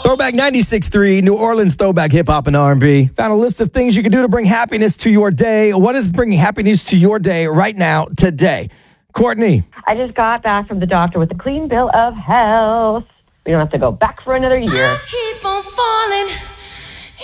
Throwback 96.3, New Orleans throwback hip hop and R&B. Found a list of things you can do to bring happiness to your day. What is bringing happiness to your day right now, today? Courtney. I just got back from the doctor with a clean bill of health. We don't have to go back for another year. I keep on falling.